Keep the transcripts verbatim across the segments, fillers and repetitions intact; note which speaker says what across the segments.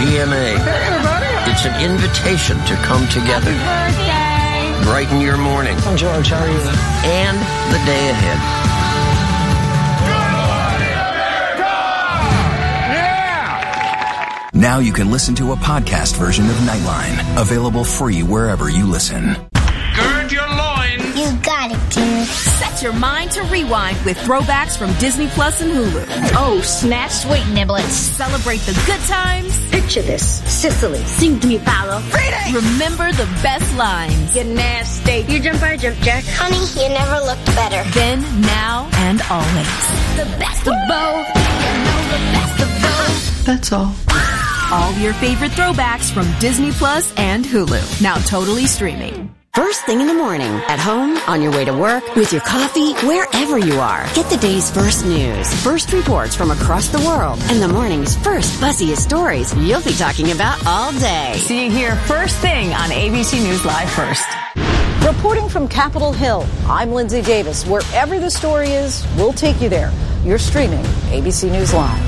Speaker 1: G M A.
Speaker 2: Hey, everybody.
Speaker 1: It's an invitation to come together.
Speaker 3: Happy birthday.
Speaker 1: Brighten your morning.
Speaker 2: I'm George. How are you?
Speaker 1: And the day ahead.
Speaker 4: Now you can listen to a podcast version of Nightline, available free wherever you listen.
Speaker 5: Gird your loins.
Speaker 6: You got it, dude.
Speaker 7: Set your mind to rewind with throwbacks from Disney Plus and Hulu.
Speaker 3: Oh, snap, sweet niblets.
Speaker 7: Celebrate the good times.
Speaker 8: Picture this. Sicily. Sing to me, Paolo.
Speaker 7: Remember the best lines.
Speaker 8: You're nasty. You jump, I jump, Jack.
Speaker 6: Honey, you never looked better.
Speaker 7: Then, now, and always.
Speaker 3: The best of both. You know the best of both.
Speaker 8: That's all.
Speaker 7: All your favorite throwbacks from Disney Plus and Hulu. Now totally streaming.
Speaker 9: First thing in the morning, at home, on your way to work, with your coffee, wherever you are. Get the day's first news, first reports from across the world, and the morning's first buzziest stories you'll be talking about all day.
Speaker 10: See you here first thing on A B C News Live First.
Speaker 11: Reporting from Capitol Hill, I'm Lindsay Davis. Wherever the story is, we'll take you there. You're streaming A B C News Live.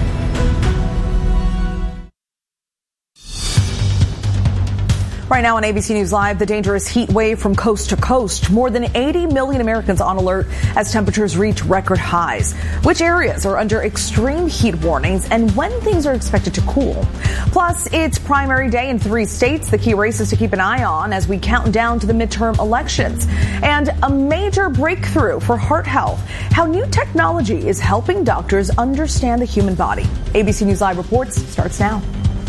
Speaker 11: Right now on A B C News Live, the dangerous heat wave from coast to coast. More than eighty million Americans on alert as temperatures reach record highs. Which areas are under extreme heat warnings and when things are expected to cool? Plus, it's primary day in three states, the key races to keep an eye on as we count down to the midterm elections. And a major breakthrough for heart health, how new technology is helping doctors understand the human body. A B C News Live Reports starts now.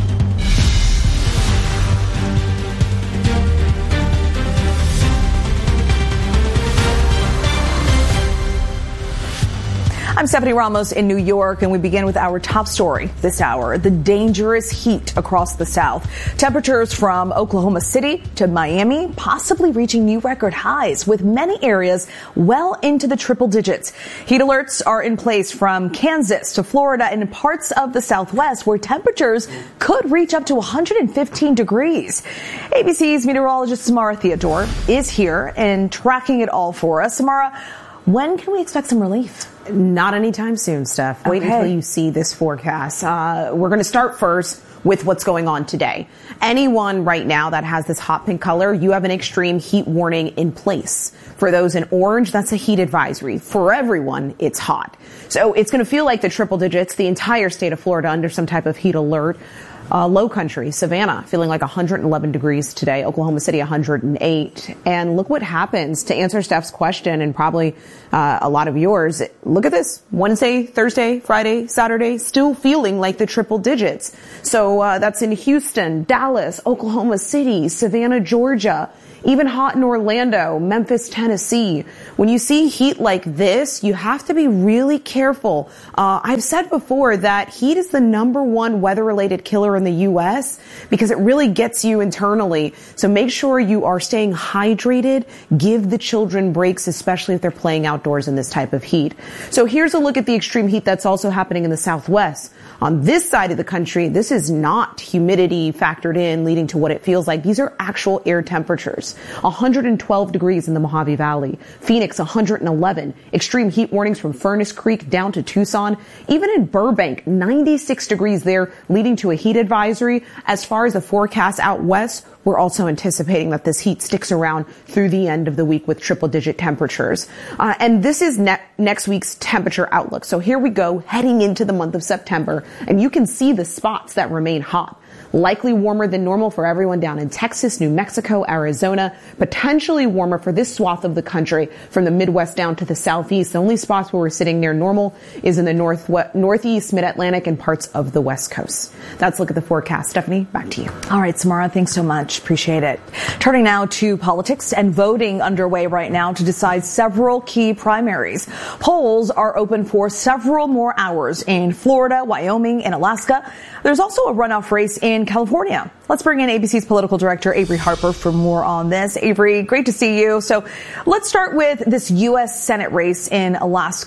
Speaker 11: I'm Stephanie Ramos in New York, and we begin with our top story this hour, the dangerous heat across the South. Temperatures from Oklahoma City to Miami possibly reaching new record highs, with many areas well into the triple digits. Heat alerts are in place from Kansas to Florida and parts of the Southwest, where temperatures could reach up to one hundred fifteen degrees. A B C's meteorologist Samara Theodore is here and tracking it all for us. Samara, when can we expect some relief?
Speaker 12: Not anytime soon, Steph. Wait
Speaker 11: Okay.
Speaker 12: until you see this forecast. Uh, we're going to start first with what's going on today. Anyone right now that has this hot pink color, you have an extreme heat warning in place. For those in orange, that's a heat advisory. For everyone, it's hot. So it's going to feel like the triple digits, the entire state of Florida under some type of heat alert. Uh, low country, Savannah, feeling like one hundred eleven degrees today. Oklahoma City, one hundred eight. And look what happens to answer Steph's question and probably uh, a lot of yours. Look at this. Wednesday, Thursday, Friday, Saturday, still feeling like the triple digits. So uh, that's in Houston, Dallas, Oklahoma City, Savannah, Georgia. Even hot in Orlando, Memphis, Tennessee. When you see heat like this, you have to be really careful. Uh, I've said before that heat is the number one weather-related killer in the U S because it really gets you internally. So make sure you are staying hydrated. Give the children breaks, especially if they're playing outdoors in this type of heat. So here's a look at the extreme heat that's also happening in the Southwest. On this side of the country, this is not humidity factored in, leading to what it feels like. These are actual air temperatures. one hundred twelve degrees in the Mojave Valley. Phoenix, one hundred eleven. Extreme heat warnings from Furnace Creek down to Tucson. Even in Burbank, ninety-six degrees there, leading to a heat advisory. As far as the forecast out west, we're also anticipating that this heat sticks around through the end of the week with triple-digit temperatures. Uh, and this is ne- next week's temperature outlook. So here we go, heading into the month of September, and you can see the spots that remain hot. Likely warmer than normal for everyone down in Texas, New Mexico, Arizona. Potentially warmer for this swath of the country from the Midwest down to the Southeast. The only spots where we're sitting near normal is in the north, Northeast, Mid-Atlantic, and parts of the West Coast. That's a look at the forecast. Stephanie, back to you.
Speaker 11: All right, Samara, thanks so much. Appreciate it. Turning now to politics and voting underway right now to decide several key primaries. Polls are open for several more hours in Florida, Wyoming, and Alaska. There's also a runoff race in California. Let's bring in A B C's political director, Avery Harper, for more on this. Avery, great to see you. So let's start with this U S Senate race in Alaska.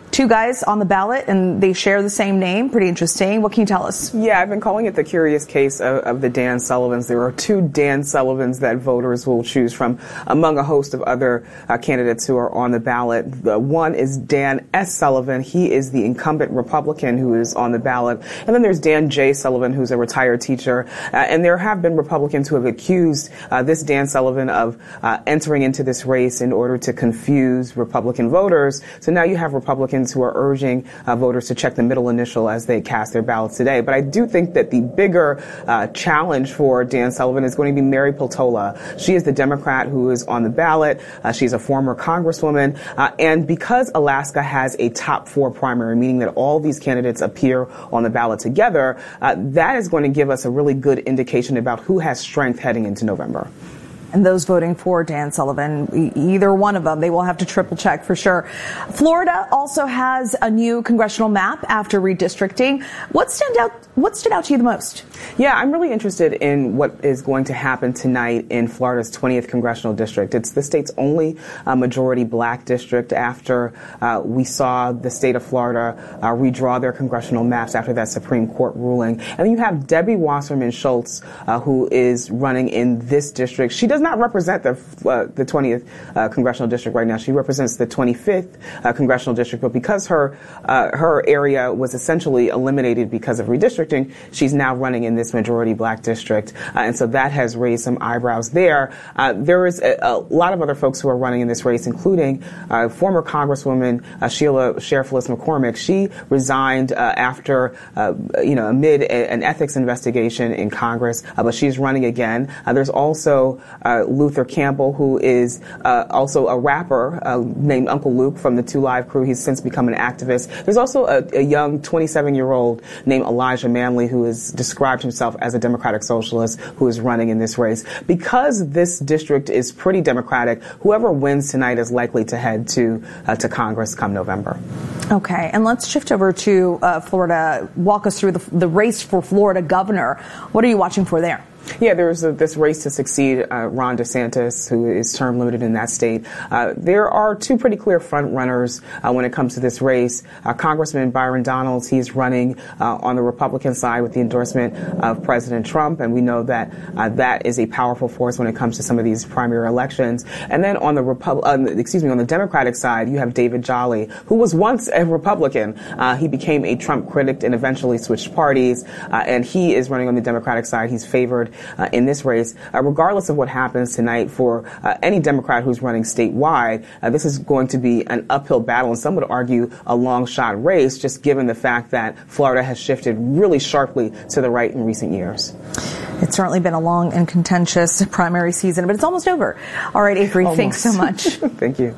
Speaker 11: Two guys on the ballot, and they share the same name. Pretty interesting. What can you tell us?
Speaker 2: Yeah, I've been calling it the curious case of, of the Dan Sullivans. There are two Dan Sullivans that voters will choose from among a host of other uh, candidates who are on the ballot. The one is Dan S. Sullivan. He is the incumbent Republican who is on the ballot. And then there's Dan J. Sullivan, who's a retired teacher. Uh, and there have been Republicans who have accused uh, this Dan Sullivan of uh, entering into this race in order to confuse Republican voters. So now you have Republicans who are urging uh, voters to check the middle initial as they cast their ballots today. But I do think that the bigger uh, challenge for Dan Sullivan is going to be Mary Peltola. She is the Democrat who is on the ballot. Uh, she's a former congresswoman. Uh, and because Alaska has a top four primary, meaning that all these candidates appear on the ballot together, uh, that is going to give us a really good indication about who has strength heading into November.
Speaker 11: And those voting for Dan Sullivan, either one of them, they will have to triple check for sure. Florida also has a new congressional map after redistricting. What stand out? What stood out to you the most?
Speaker 2: Yeah, I'm really interested in what is going to happen tonight in Florida's twentieth congressional district. It's the state's only uh, majority black district after uh, we saw the state of Florida uh, redraw their congressional maps after that Supreme Court ruling. And then you have Debbie Wasserman Schultz, uh, who is running in this district. She does not represent the uh, the twentieth uh, congressional district right now. She represents the twenty-fifth uh, congressional district, but because her uh, her area was essentially eliminated because of redistricting, she's now running in this majority black district, uh, and so that has raised some eyebrows there. Uh, there is a, a lot of other folks who are running in this race, including uh, former Congresswoman uh, Sheila Sheriff-Phyllis McCormick. She resigned uh, after uh, you know amid a, an ethics investigation in Congress, uh, but she's running again. Uh, there's also uh, Luther Campbell, who is uh, also a rapper uh, named Uncle Luke from the Two Live crew. He's since become an activist. There's also a, a young twenty-seven-year-old named Elijah Manley, who has described himself as a Democratic Socialist, who is running in this race. Because this district is pretty Democratic, whoever wins tonight is likely to head to uh, to Congress come November.
Speaker 11: Okay, and let's shift over to uh, Florida. Walk us through the, the race for Florida governor. What are you watching for there?
Speaker 2: Yeah, there's a, this race to succeed uh, Ron DeSantis, who is term limited in that state. Uh, there are two pretty clear front runners uh, when it comes to this race. Uh, Congressman Byron Donalds, he's running uh, on the Republican side with the endorsement of President Trump, and we know that uh, that is a powerful force when it comes to some of these primary elections. And then on the Repub- uh, excuse me, on the Democratic side, you have David Jolly, who was once a Republican. Uh, he became a Trump critic and eventually switched parties, uh, and he is running on the Democratic side. He's favored Uh, in this race. Uh, regardless of what happens tonight for uh, any Democrat who's running statewide, uh, this is going to be an uphill battle, and some would argue a long shot race, just given the fact that Florida has shifted really sharply to the right in recent years.
Speaker 11: It's certainly been a long and contentious primary season, but it's almost over. All right, Avery, almost. Thanks so much.
Speaker 2: Thank you.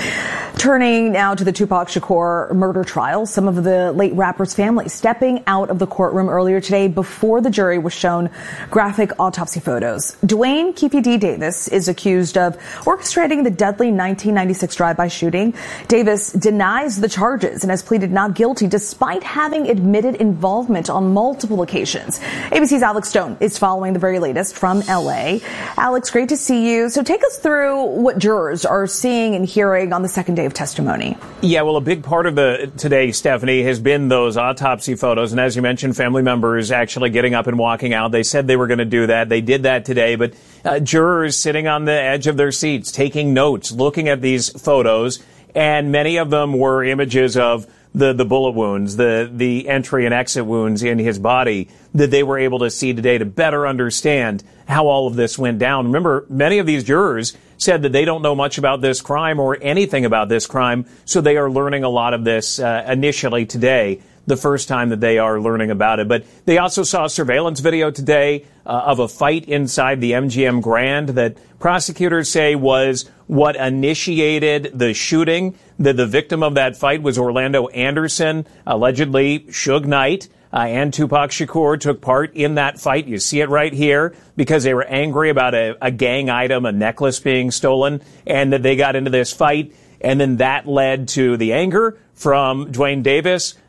Speaker 11: Turning now to the Tupac Shakur murder trial, some of the late rapper's family stepping out of the courtroom earlier today before the jury was shown graphic autopsy photos. Dwayne Keefe D. Davis is accused of orchestrating the deadly nineteen ninety-six drive-by shooting. Davis denies the charges and has pleaded not guilty despite having admitted involvement on multiple occasions. A B C's Alex Stone is following the very latest from L A. Alex, great to see you. So take us through what jurors are seeing and hearing on the second day of testimony.
Speaker 13: Yeah, well, a big part of the today, Stephanie, has been those autopsy photos. And as you mentioned, family members actually getting up and walking out. They said they were going to do that. They did that today. But uh, jurors sitting on the edge of their seats, taking notes, looking at these photos. And many of them were images of the, the bullet wounds, the, the entry and exit wounds in his body that they were able to see today to better understand how all of this went down. Remember, many of these jurors said that they don't know much about this crime or anything about this crime, so they are learning a lot of this uh, initially today, the first time that they are learning about it. But they also saw a surveillance video today uh, of a fight inside the M G M Grand that prosecutors say was what initiated the shooting. That the victim of that fight was Orlando Anderson, allegedly Suge Knight. Uh, and Tupac Shakur took part in that fight. You see it right here because they were angry about a, a gang item, a necklace being stolen, and that they got into this fight. And then that led to the anger from Dwayne Davis,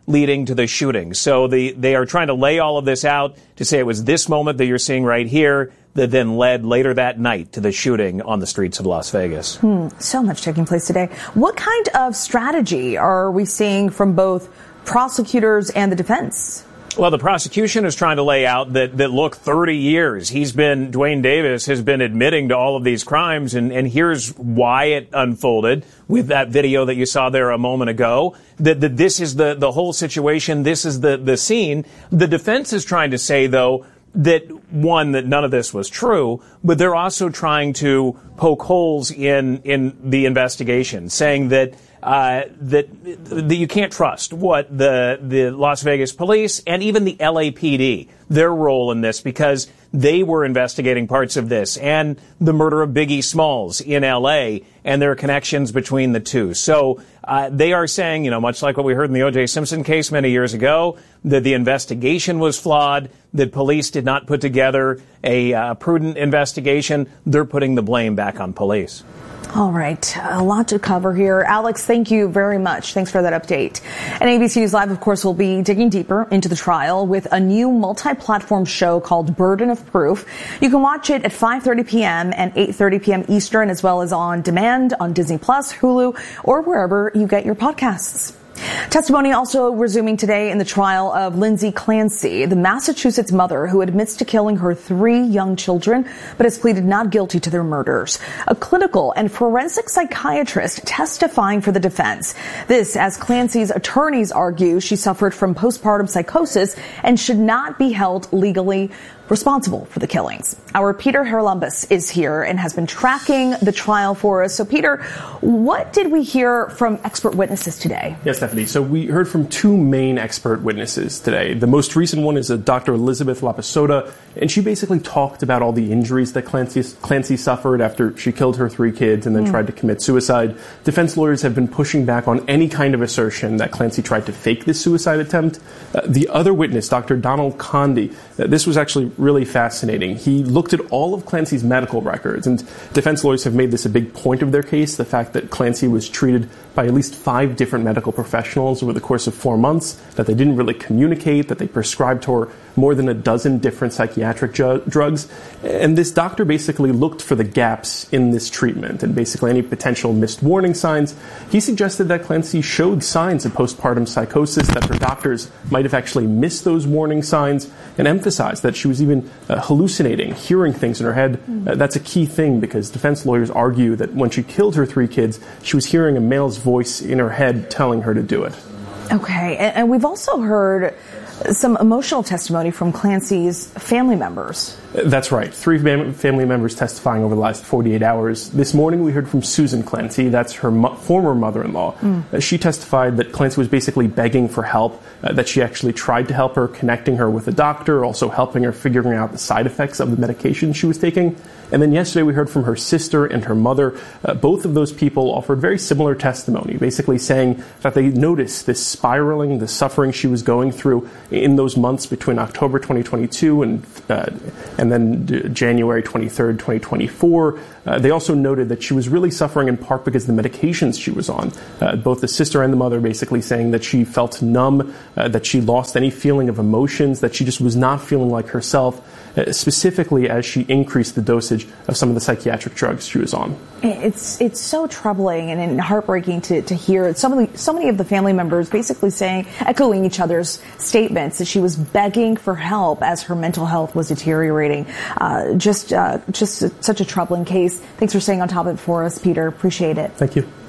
Speaker 13: leading to the shooting. So the, they are trying to lay all of this out to say it was this moment that you're seeing right here that then led later that night to the shooting on the streets of Las Vegas.
Speaker 11: Hmm, so much taking place today. What kind of strategy are we seeing from both prosecutors and the defense?
Speaker 13: Well, the prosecution is trying to lay out that, that look, thirty years, he's been, Duane Davis has been admitting to all of these crimes, and, and here's why it unfolded with that video that you saw there a moment ago, that, that this is the, the whole situation, this is the, the scene. The defense is trying to say, though, that, one, that none of this was true, but they're also trying to poke holes in, in the investigation, saying that Uh, that, that you can't trust what the the Las Vegas police and even the L A P D, their role in this, because they were investigating parts of this and the murder of Biggie Smalls in L A and their connections between the two. So uh, they are saying, you know, much like what we heard in the O J Simpson case many years ago, that the investigation was flawed, that police did not put together a uh, prudent investigation. They're putting the blame back on police.
Speaker 11: All right. A lot to cover here. Alex, thank you very much. Thanks for that update. And A B C News Live, of course, will be digging deeper into the trial with a new multi-platform show called Burden of Proof. You can watch it at five thirty p.m. and eight thirty p.m. Eastern, as well as on demand on Disney Plus, Hulu, or wherever you get your podcasts. Testimony also resuming today in the trial of Lindsay Clancy, the Massachusetts mother who admits to killing her three young children, but has pleaded not guilty to their murders. A clinical and forensic psychiatrist testifying for the defense. This, as Clancy's attorneys argue, she suffered from postpartum psychosis and should not be held legally responsible for the killings. Our Peter Haralambous is here and has been tracking the trial for us. So, Peter, what did we hear from expert witnesses today?
Speaker 14: Yes, Stephanie. So we heard from two main expert witnesses today. The most recent one is a Doctor Elizabeth Lapasoda, and she basically talked about all the injuries that Clancy, Clancy suffered after she killed her three kids and then mm. tried to commit suicide. Defense lawyers have been pushing back on any kind of assertion that Clancy tried to fake this suicide attempt. Uh, the other witness, Doctor Donald Condi, uh, this was actually really fascinating. He looked at all of Clancy's medical records, and defense lawyers have made this a big point of their case, the fact that Clancy was treated by at least five different medical professionals over the course of four months, that they didn't really communicate, that they prescribed to her more than a dozen different psychiatric ju- drugs. And this doctor basically looked for the gaps in this treatment and basically any potential missed warning signs. He suggested that Clancy showed signs of postpartum psychosis, that her doctors might have actually missed those warning signs, and emphasized that she was even uh, hallucinating, hearing things in her head. Uh, that's a key thing because defense lawyers argue that when she killed her three kids, she was hearing a male's voice in her head telling her to do it.
Speaker 11: Okay, and, and we've also heard some emotional testimony from Clancy's family members.
Speaker 14: That's right. Three fam- family members testifying over the last forty-eight hours. This morning we heard from Susan Clancy. That's her mo- former mother-in-law. Mm. Uh, she testified that Clancy was basically begging for help, uh, that she actually tried to help her, connecting her with a doctor, also helping her figuring out the side effects of the medication she was taking. And then yesterday we heard from her sister and her mother. Uh, both of those people offered very similar testimony, basically saying that they noticed this spiraling, the suffering she was going through in those months between October twenty twenty-two and uh, and then d- January twenty-third, twenty twenty-four. Uh, they also noted that she was really suffering in part because of the medications she was on. Uh, both the sister and the mother basically saying that she felt numb, uh, that she lost any feeling of emotions, that she just was not feeling like herself, uh, specifically as she increased the dosage of some of the psychiatric drugs she was on.
Speaker 11: It's it's so troubling and heartbreaking to, to hear so many, so many of the family members basically saying, echoing each other's statements, that she was begging for help as her mental health was deteriorating. Uh, just uh, just a, such a troubling case. Thanks for staying on top of it for us, Peter. Appreciate it.
Speaker 14: Thank you.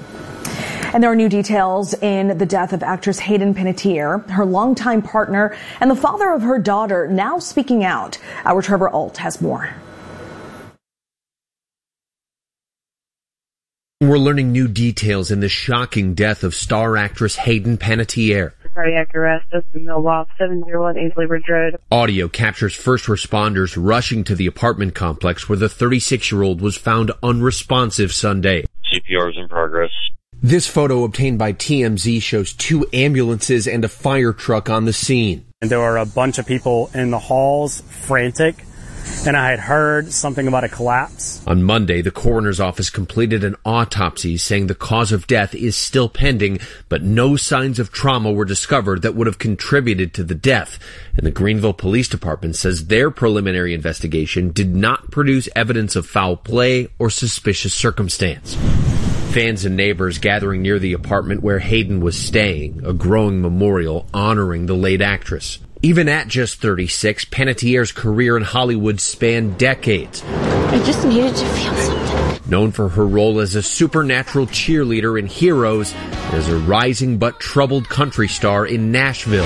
Speaker 11: And there are new details in the death of actress Hayden Panettiere, her longtime partner, and the father of her daughter now speaking out. Our Trevor Alt has more.
Speaker 15: We're learning new details in the shocking death of star actress Hayden Panettiere.
Speaker 16: Cardiac arrest, Dustin Millwall, seven oh one Ainsley Ridge Road.
Speaker 15: Audio captures first responders rushing to the apartment complex where the thirty-six-year-old was found unresponsive Sunday.
Speaker 17: C P R is in progress.
Speaker 15: This photo obtained by T M Z shows two ambulances and a fire truck on the scene.
Speaker 18: And there were a bunch of people in the halls, frantic.
Speaker 17: and I had heard something about a collapse.
Speaker 15: On Monday, the coroner's office completed an autopsy saying the cause of death is still pending, but no signs of trauma were discovered that would have contributed to the death. And the Greenville Police Department says their preliminary investigation did not produce evidence of foul play or suspicious circumstance. Fans and neighbors gathering near the apartment where Hayden was staying, a growing memorial honoring the late actress. Even at just thirty-six, Panettiere's career in Hollywood spanned decades.
Speaker 18: I just needed to feel something.
Speaker 15: Known for her role as a supernatural cheerleader in Heroes, and as a rising but troubled country star in Nashville.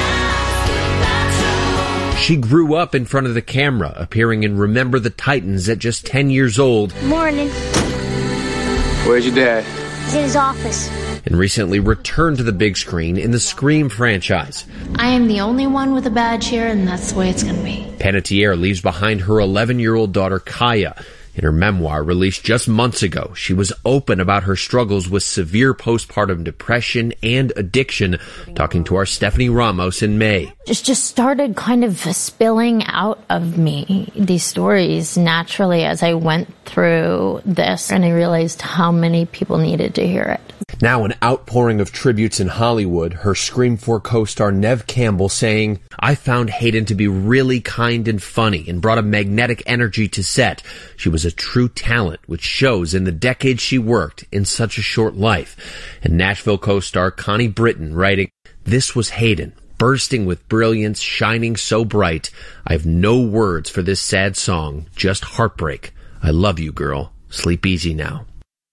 Speaker 15: She grew up in front of the camera, appearing in Remember the Titans at just ten years old.
Speaker 6: Morning.
Speaker 19: Where's your dad?
Speaker 6: He's in his office.
Speaker 15: And recently returned to the big screen in the Scream franchise.
Speaker 18: I am the only one with a badge here, and that's the way it's going to be.
Speaker 15: Panettiere leaves behind her eleven-year-old daughter, Kaya. In her memoir, released just months ago, she was open about her struggles with severe postpartum depression and addiction, talking to our Stephanie Ramos in May.
Speaker 18: Just just started kind of spilling out of me, these stories, naturally as I went through this, and I realized how many people needed to hear it.
Speaker 15: Now an outpouring of tributes in Hollywood, her Scream four co-star Neve Campbell saying, "I found Hayden to be really kind and funny and brought a magnetic energy to set. She was a true talent, which shows in the decades she worked in such a short life." And Nashville co-star Connie Britton writing, "This was Hayden, bursting with brilliance, shining so bright. I have no words for this sad song, just heartbreak. I love you, girl. Sleep easy now."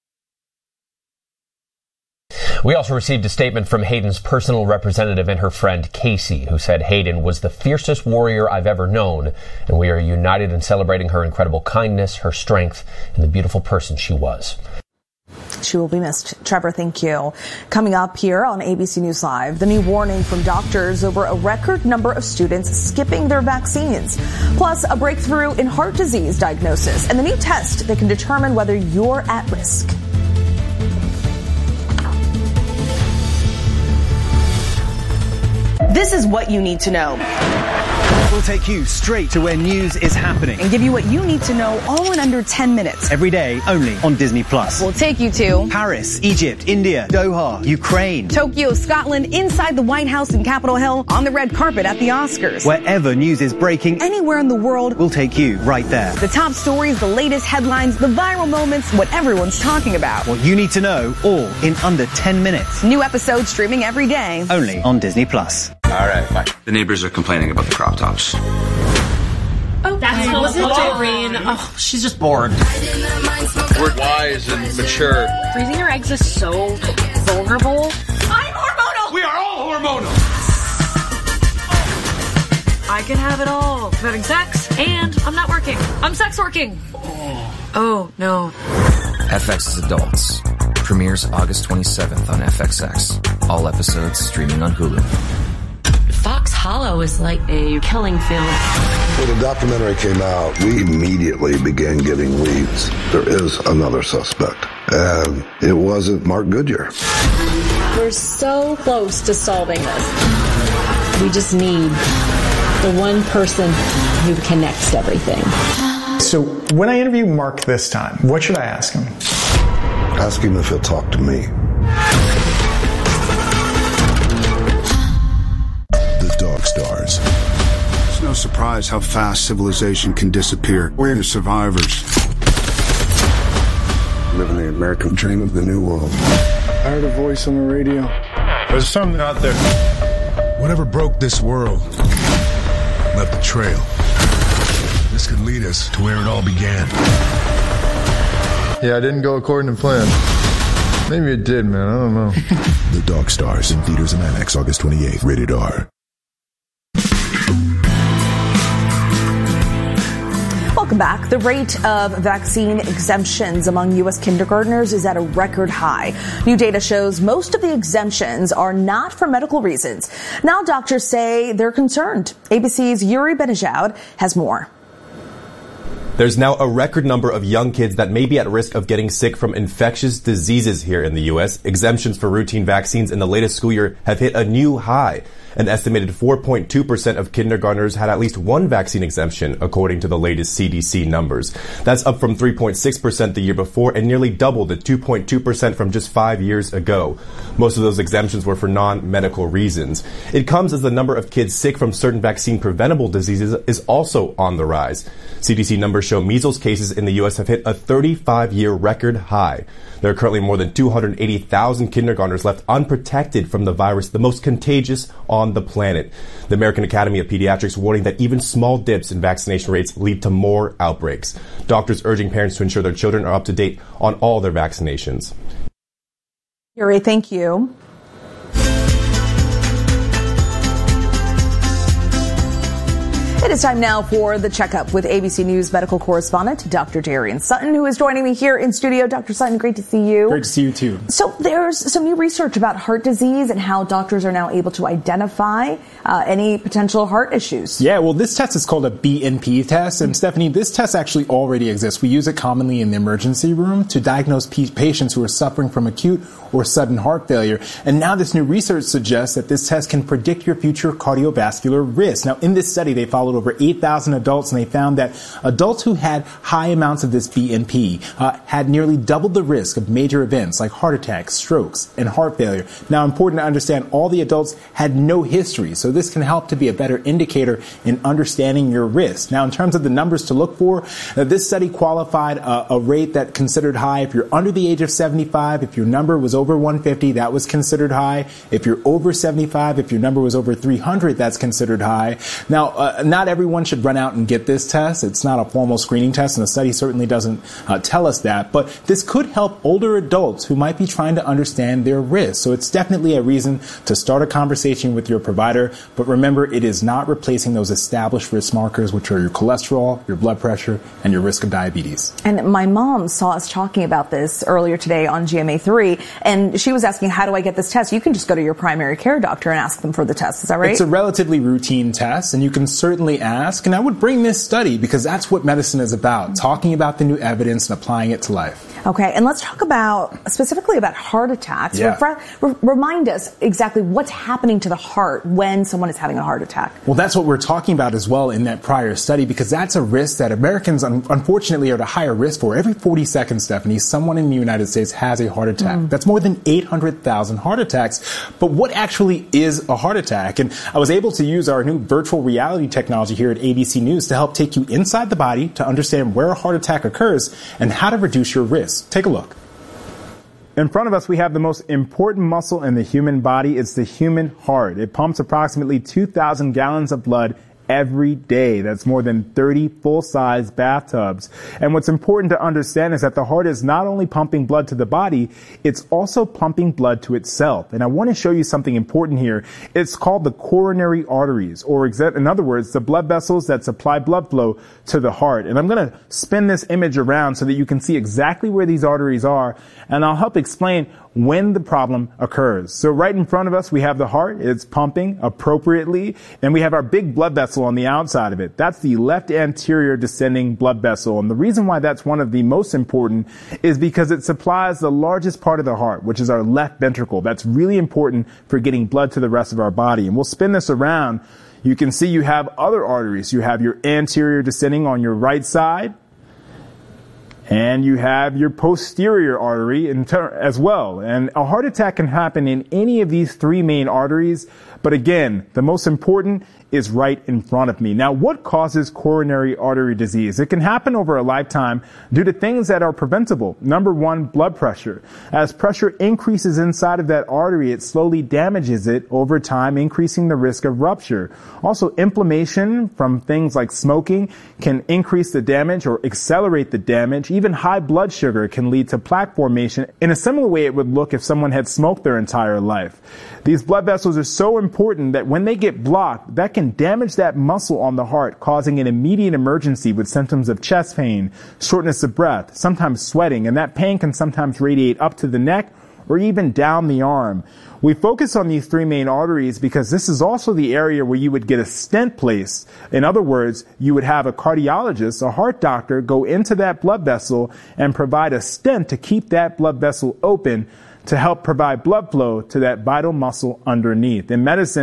Speaker 20: We also received a statement from Hayden's personal representative and her friend Casey, who said Hayden was the fiercest warrior I've ever known, and we are united in celebrating her incredible kindness, her strength, and the beautiful person she was.
Speaker 11: She will be missed. Trevor, thank you. Coming up here on A B C News Live, the new warning from doctors over a record number of students skipping their vaccines. Plus, a breakthrough in heart disease diagnosis and the new test that can determine whether you're at risk. This is what you need to know.
Speaker 21: We'll take you straight to where news is happening
Speaker 11: and give you what you need to know all in under ten minutes.
Speaker 21: Every day, only on Disney Plus.
Speaker 11: We'll take you to
Speaker 21: Paris, Egypt, India, Doha, Ukraine,
Speaker 11: Tokyo, Scotland, inside the White House and Capitol Hill, on the red carpet at the Oscars.
Speaker 21: Wherever news is breaking,
Speaker 11: anywhere in the world,
Speaker 21: we'll take you right there.
Speaker 11: The top stories, the latest headlines, the viral moments, what everyone's talking about.
Speaker 21: What you need to know, all in under ten minutes.
Speaker 11: New episodes streaming every day.
Speaker 21: Only on Disney Plus.
Speaker 22: All right, fine. The neighbors are complaining about the crop tops.
Speaker 23: Oh, that's
Speaker 22: Hey,
Speaker 23: was it
Speaker 22: what's
Speaker 23: Doreen? Oh, she's just bored.
Speaker 22: We're wise and mature.
Speaker 23: Freezing your eggs is so vulnerable. I'm hormonal!
Speaker 22: We are all hormonal!
Speaker 23: I can have it all. I'm having sex, and I'm not working. I'm sex working. Oh, no.
Speaker 24: F X's Adults. Premieres August twenty-seventh on F X X. All episodes streaming on Hulu.
Speaker 25: Fox Hollow is like a killing field.
Speaker 26: When the documentary came out, we immediately began getting leads. There is another suspect, and it wasn't Mark Goodyear.
Speaker 27: We're so close to solving this. We just need the one person who connects everything.
Speaker 28: So when I interview Mark this time, what should I ask him?
Speaker 26: Ask him if he'll talk to me.
Speaker 29: The Dog Stars.
Speaker 30: It's no surprise how fast civilization can disappear. We're the survivors.
Speaker 26: Living the American dream of the new world.
Speaker 30: I heard a voice on the radio. There's something out there.
Speaker 29: Whatever broke this world left a trail. This could lead us to where it all began.
Speaker 31: Yeah, I didn't go according to plan. Maybe it did, man. I don't know.
Speaker 29: The Dog Stars in theaters and IMAX August twenty-eighth. Rated R.
Speaker 11: Welcome back. The rate of vaccine exemptions among U S kindergartners is at a record high. New data shows most of the exemptions are not for medical reasons. Now doctors say they're concerned. A B C's Yuri Benejoud has more.
Speaker 32: There's now a record number of young kids that may be at risk of getting sick from infectious diseases here in the U S. Exemptions for routine vaccines in the latest school year have hit a new high. An estimated four point two percent of kindergartners had at least one vaccine exemption, according to the latest C D C numbers. That's up from three point six percent the year before and nearly double the two point two percent from just five years ago. Most of those exemptions were for non-medical reasons. It comes as the number of kids sick from certain vaccine-preventable diseases is also on the rise. C D C numbers show measles cases in the U S have hit a thirty-five-year record high. There are currently more than two hundred eighty thousand kindergartners left unprotected from the virus, the most contagious on the planet. The American Academy of Pediatrics warning that even small dips in vaccination rates lead to more outbreaks. Doctors urging parents to ensure their children are up to date on all their vaccinations.
Speaker 11: Yuri, thank you. It is time now for the checkup with A B C News medical correspondent Doctor Darian Sutton, who is joining me here in studio. Doctor Sutton, great to see you.
Speaker 28: Great to see you too.
Speaker 11: So there's some new research about heart disease and how doctors are now able to identify uh, any potential heart issues.
Speaker 28: Yeah, well, this test is called a B N P test. And Stephanie, this test actually already exists. We use it commonly in the emergency room to diagnose p- patients who are suffering from acute or sudden heart failure. And now this new research suggests that this test can predict your future cardiovascular risk. Now, in this study, they followed over eight thousand adults, and they found that adults who had high amounts of this B N P uh, had nearly doubled the risk of major events like heart attacks, strokes, and heart failure. Now, important to understand, all the adults had no history, so this can help to be a better indicator in understanding your risk. Now, in terms of the numbers to look for, uh, this study qualified a, a rate that considered high if you're under the age of seventy-five, if your number was over one hundred fifty, that was considered high. If you're over seventy-five, if your number was over three hundred, that's considered high. Now, uh, not everyone should run out and get this test. It's not a formal screening test, and the study certainly doesn't uh, tell us that. But this could help older adults who might be trying to understand their risk. So it's definitely a reason to start a conversation with your provider. But remember, it is not replacing those established risk markers, which are your cholesterol, your blood pressure, and your risk of diabetes.
Speaker 11: And my mom saw us talking about this earlier today on G M A three, and she was asking, how do I get this test? You can just go to your primary care doctor and ask them for the test. Is that right?
Speaker 28: It's a relatively routine test, and you can certainly ask. And I would bring this study because that's what medicine is about, talking about the new evidence and applying it to life.
Speaker 11: Okay, and let's talk about specifically about heart attacks.
Speaker 28: Yeah.
Speaker 11: Refre- re- remind us exactly what's happening to the heart when someone is having a heart attack.
Speaker 28: Well, that's what we're talking about as well in that prior study, because that's a risk that Americans un- unfortunately are at a higher risk for. Every forty seconds, Stephanie, someone in the United States has a heart attack. Mm. That's more than eight hundred thousand heart attacks. But what actually is a heart attack? And I was able to use our new virtual reality technology here at A B C News to help take you inside the body to understand where a heart attack occurs and how to reduce your risk. Take a look. In front of us, we have the most important muscle in the human body. It's the human heart. It pumps approximately two thousand gallons of blood every day. That's more than thirty full-size bathtubs. And what's important to understand is that the heart is not only pumping blood to the body, it's also pumping blood to itself. And I want to show you something important here. It's called the coronary arteries, or in other words, the blood vessels that supply blood flow to the heart. And I'm going to spin this image around so that you can see exactly where these arteries are, and I'll help explain when the problem occurs. So right in front of us, we have the heart. It's pumping appropriately, and we have our big blood vessel on the outside of it. That's the left anterior descending blood vessel. And the reason why that's one of the most important is because it supplies the largest part of the heart, which is our left ventricle. That's really important for getting blood to the rest of our body. And we'll spin this around. You can see you have other arteries. You have your anterior descending on your right side, and you have your posterior artery in ter- as well. And a heart attack can happen in any of these three main arteries. But again, the most important is right in front of me. Now, what causes coronary artery disease? It can happen over a lifetime due to things that are preventable. Number one, blood pressure. As pressure increases inside of that artery, it slowly damages it over time, increasing the risk of rupture. Also, inflammation from things like smoking can increase the damage or accelerate the damage. Even high blood sugar can lead to plaque formation in a similar way it would look if someone had smoked their entire life. These blood vessels are so important that when they get blocked, that can damage that muscle on the heart, causing an immediate emergency with symptoms of chest pain, shortness of breath, sometimes sweating, and that pain can sometimes radiate up to the neck or even down the arm. We focus on these three main arteries because this is also the area where you would get a stent placed. In other words, you would have a cardiologist, a heart doctor, go into that blood vessel and provide a stent to keep that blood vessel open to help provide blood flow to that vital muscle underneath. In medicine,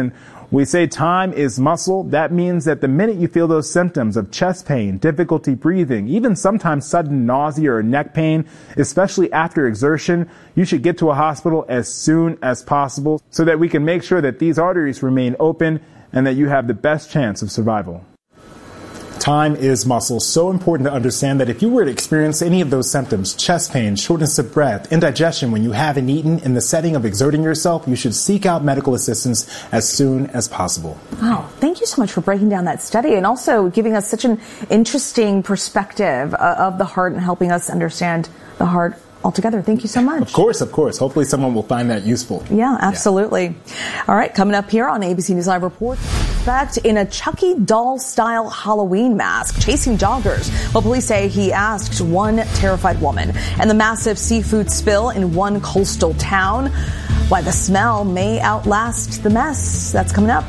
Speaker 28: We say time is muscle. That means that the minute you feel those symptoms of chest pain, difficulty breathing, even sometimes sudden nausea or neck pain, especially after exertion, you should get to a hospital as soon as possible so that we can make sure that these arteries remain open and that you have the best chance of survival. Time is muscle. So important to understand that if you were to experience any of those symptoms, chest pain, shortness of breath, indigestion when you haven't eaten in the setting of exerting yourself, you should seek out medical assistance as soon as possible.
Speaker 11: Wow. Thank you so much for breaking down that study and also giving us such an interesting perspective of the heart and helping us understand the heart altogether. Thank you so much.
Speaker 28: Of course, of course. Hopefully someone will find that useful.
Speaker 11: Yeah, absolutely. Yeah. All right, coming up here on A B C News Live Report, suspect in a Chucky doll-style Halloween mask chasing joggers. Well, police say he asked one terrified woman. And the massive seafood spill in one coastal town. Why the smell may outlast the mess. That's coming up.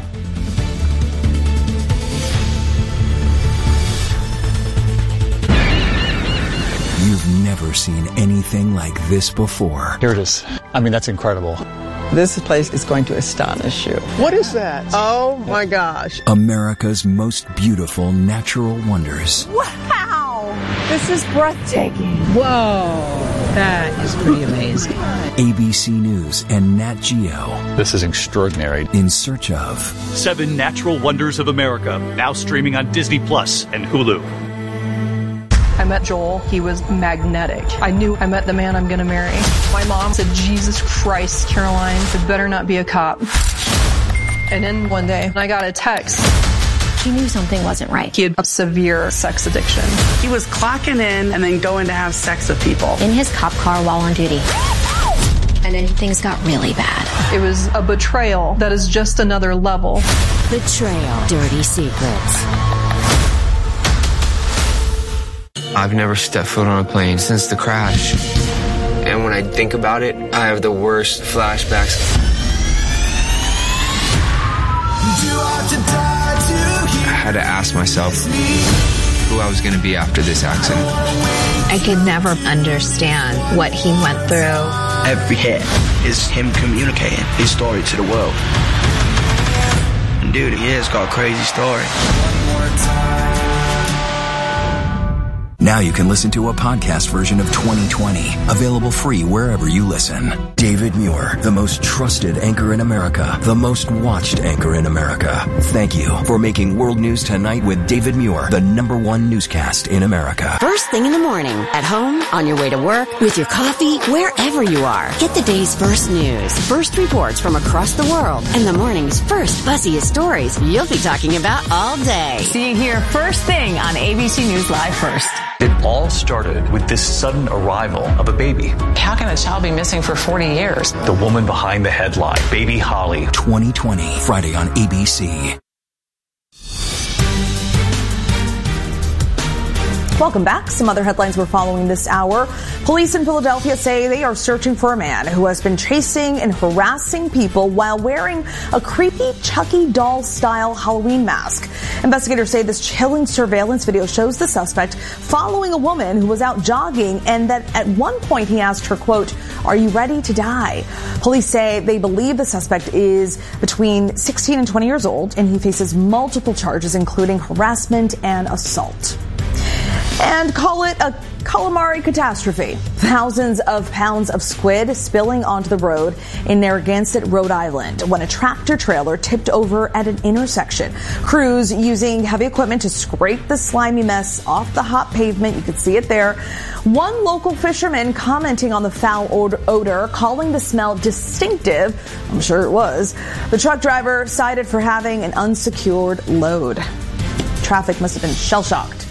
Speaker 1: You've never seen anything like this before.
Speaker 2: Here it is. I mean, that's incredible.
Speaker 3: This place is going to astonish you.
Speaker 4: What is that? Oh my gosh.
Speaker 1: America's most beautiful natural wonders.
Speaker 3: Wow! This is breathtaking.
Speaker 5: Whoa! That is pretty amazing.
Speaker 1: A B C News and Nat Geo.
Speaker 2: This is extraordinary.
Speaker 1: In search of
Speaker 7: Seven Natural Wonders of America, now streaming on Disney Plus and Hulu.
Speaker 8: I met Joel. He was magnetic. I knew I met the man I'm going to marry. My mom said, Jesus Christ, Caroline, it better not be a cop. And then one day, I got a text.
Speaker 9: She knew something wasn't right.
Speaker 8: He had a severe sex addiction.
Speaker 10: He was clocking in and then going to have sex with people.
Speaker 9: In his cop car while on duty. And then things got really bad.
Speaker 8: It was a betrayal that is just another level.
Speaker 9: Betrayal. Dirty secrets.
Speaker 12: I've never stepped foot on a plane since the crash. And when I think about it, I have the worst flashbacks. I had to ask myself who I was going to be after this accident.
Speaker 9: I could never understand what he went through.
Speaker 13: Every hit is him communicating his story to the world. And dude, he has got a crazy story.
Speaker 1: Now you can listen to a podcast version of twenty twenty, available free wherever you listen. David Muir, the most trusted anchor in America, the most watched anchor in America. Thank you for making World News Tonight with David Muir, the number one newscast in America.
Speaker 14: First thing in the morning, at home, on your way to work, with your coffee, wherever you are. Get the day's first news, first reports from across the world, and the morning's first buzziest stories you'll be talking about all day.
Speaker 11: See you here first thing on A B C News Live First.
Speaker 7: It all started with this sudden arrival of a baby.
Speaker 33: How can a child be missing for forty years?
Speaker 7: The woman behind the headline, Baby Holly.
Speaker 1: twenty twenty, Friday on A B C.
Speaker 11: Welcome back. Some other headlines we're following this hour. Police in Philadelphia say they are searching for a man who has been chasing and harassing people while wearing a creepy Chucky doll-style Halloween mask. Investigators say this chilling surveillance video shows the suspect following a woman who was out jogging and that at one point he asked her, quote, "Are you ready to die?" Police say they believe the suspect is between sixteen and twenty years old and he faces multiple charges, including harassment and assault. And call it a calamari catastrophe. Thousands of pounds of squid spilling onto the road in Narragansett, Rhode Island, when a tractor trailer tipped over at an intersection. Crews using heavy equipment to scrape the slimy mess off the hot pavement. You can see it there. One local fisherman commenting on the foul odor, calling the smell distinctive. I'm sure it was. The truck driver cited for having an unsecured load. Traffic must have been shell-shocked.